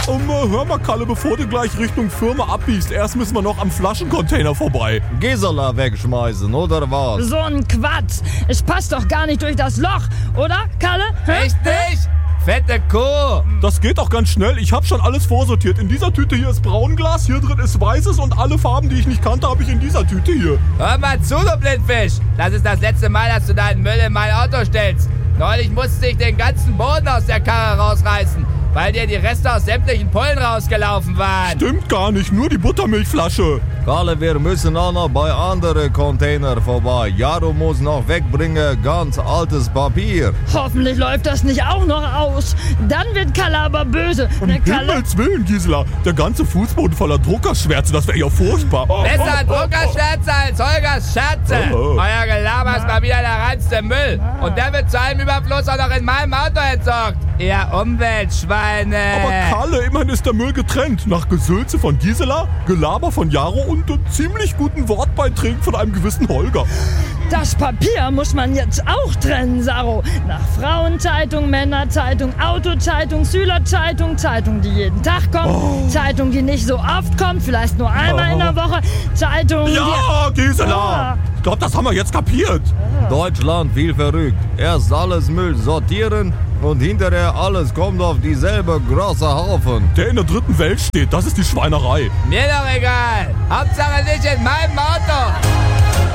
Hör mal, Kalle, bevor du gleich Richtung Firma abbiegst, erst müssen wir noch am Flaschencontainer vorbei. Gisela wegschmeißen, oder was? So ein Quatsch. Es passt doch gar nicht durch das Loch, oder, Kalle? Echt nicht? Fette Kuh. Das geht doch ganz schnell. Ich habe schon alles vorsortiert. In dieser Tüte hier ist Braunglas, hier drin ist Weißes und alle Farben, die ich nicht kannte, habe ich in dieser Tüte hier. Hör mal zu, du Blindfisch. Das ist das letzte Mal, dass du deinen Müll in mein Auto stellst. Neulich musste ich den ganzen Boden aus der Karre rausreißen, weil dir die Reste aus sämtlichen Pullen rausgelaufen waren. Stimmt gar nicht, nur die Buttermilchflasche. Kalle, wir müssen auch noch bei anderen Container vorbei. Jaro muss noch wegbringen ganz altes Papier. Hoffentlich läuft das nicht auch noch aus. Dann wird Kalle aber böse. Um Ne, Kalle? Himmels Willen, Gisela. Der ganze Fußboden voller Druckerschwärze, das wäre ja furchtbar. Besser Druckerschwärze als Holgers Scherze. Oh. Euer Gelaber ist mal wieder der reinste Müll. Und der wird zu einem Überfluss auch noch in meinem Auto entsorgt. Ihr Umweltschweine. Aber Kalle, immerhin ist der Müll getrennt. Nach Gesülze von Gisela, Gelaber von Jaro und ziemlich guten Wortbeiträgen von einem gewissen Holger. Das Papier muss man jetzt auch trennen, Saro. Nach Frauenzeitung, Männerzeitung, Autozeitung, Schülerzeitung, Zeitung, die jeden Tag kommt, Zeitung, die nicht so oft kommt, vielleicht nur einmal in der Woche, Zeitung, Ja, Gisela! Ja. Ich glaube, das haben wir jetzt kapiert. Deutschland viel verrückt. Erst alles Müll sortieren und hinterher alles kommt auf dieselbe große Haufen. Der in der dritten Welt steht, das ist die Schweinerei. Mir doch egal. Hauptsache nicht in meinem Auto.